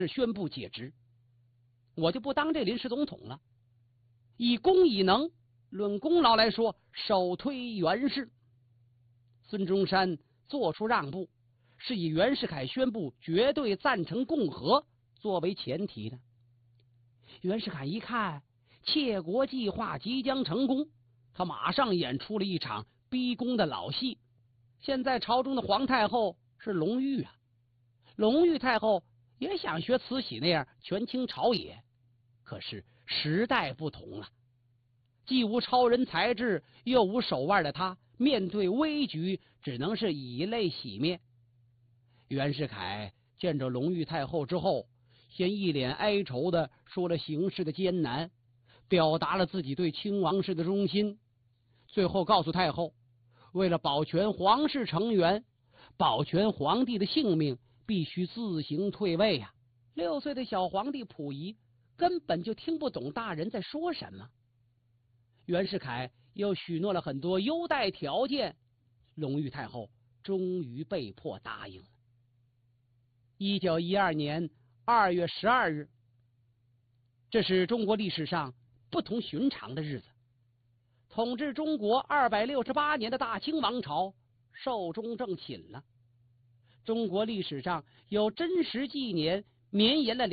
宣布解职，我就不当这临时总统了。以公以能，论功劳来说，首推袁氏。孙中山做出让步，是以袁世凯宣布绝对赞成共和作为前提的。袁世凯一看窃国计划即将成功，他马上演出了一场逼宫的老戏。现在朝中的皇太后是隆裕啊，隆裕太后也想学慈禧那样权倾朝野，可是时代不同了，既无超人才智又无手腕的他，面对危局只能是以泪洗面。袁世凯见着隆裕太后之后，先一脸哀愁的说了形势的艰难，表达了自己对清王室的忠心，最后告诉太后，为了保全皇室成员，保全皇帝的性命，必须自行退位呀。6岁的小皇帝溥仪根本就听不懂大人在说什么。袁世凯又许诺了很多优待条件，隆裕太后终于被迫答应了。1912年2月12日，这是中国历史上不同寻常的日子。统治中国268年的大清王朝寿终正寝了。中国历史上有真实纪年绵延了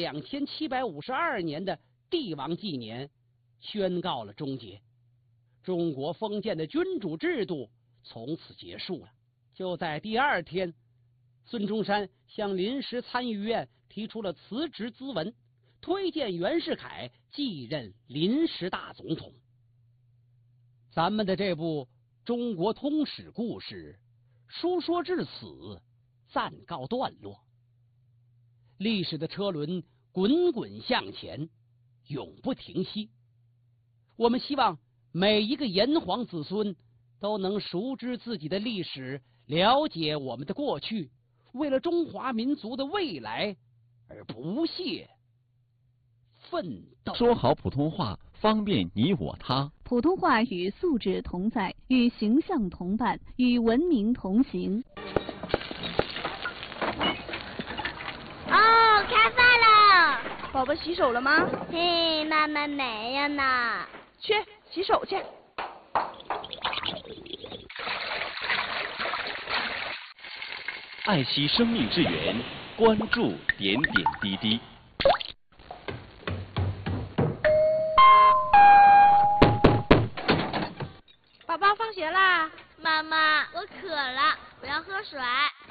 2752年的帝王纪年宣告了终结，中国封建的君主制度从此结束了。就在第2天，孙中山向临时参议院提出了辞职咨文，推荐袁世凯继任临时大总统。咱们的这部中国通史故事书说至此暂告段落。历史的车轮滚滚向前，永不停息。我们希望每一个炎黄子孙都能熟知自己的历史，了解我们的过去，为了中华民族的未来而不懈奋斗。 说好普通话，方便你我他。 普通话与素质同在，与形象同伴，与文明同行。 哦，开饭了！ 宝宝洗手了吗？ 嘿，妈妈没有呢。 去洗手去。 爱惜生命之源，关注点点滴滴。 宝宝放学啦！ 妈妈，我渴了，我要喝水。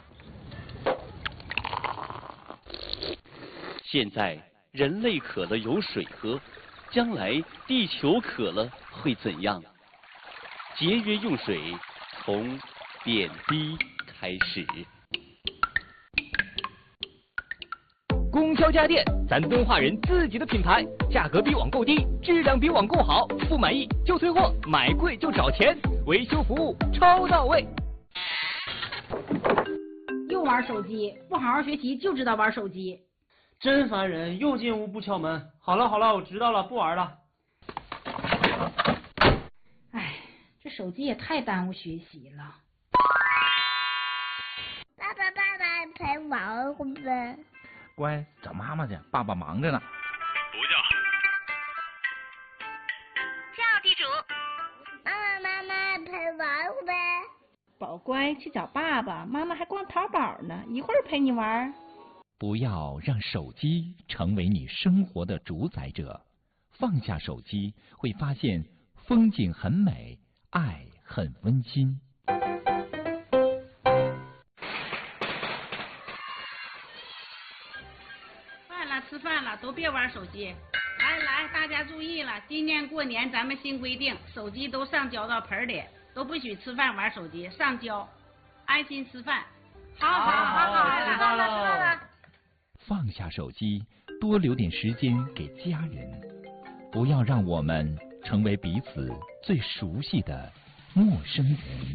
现在人类渴了有水喝，将来地球渴了会怎样？节约用水，从点滴开始。 供销家电，咱敦化人自己的品牌，价格比网购低，质量比网购好，不满意就退货，买贵就找钱，维修服务超到位。 又玩手机，不好好学习就知道玩手机， 真烦人！又进屋不敲门。好了好了，我知道了，不玩了。 哎，这手机也太耽误学习了。 爸爸陪玩会呗。 乖，找妈妈去，爸爸忙着呢。 不叫。 叫地主。妈妈陪玩会呗。 宝乖，去找爸爸，妈妈还逛淘宝呢，一会儿陪你玩。 不要让手机成为你生活的主宰者，放下手机，会发现风景很美，爱很温馨。 吃饭了，都别玩手机。来，大家注意了，今年过年咱们新规定，手机都上交到盆里，都不许吃饭玩手机，上交，安心吃饭。好， 知道了。 放下手机，多留点时间给家人，不要让我们成为彼此最熟悉的陌生人。